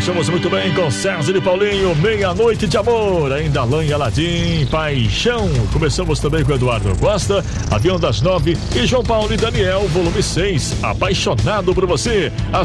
Começamos muito bem com César e Paulinho, Meia-Noite de Amor, ainda Alain e Aladim, Paixão. Começamos também com Eduardo Costa, Avião das 9 e João Paulo e Daniel, volume 6, Apaixonado por Você.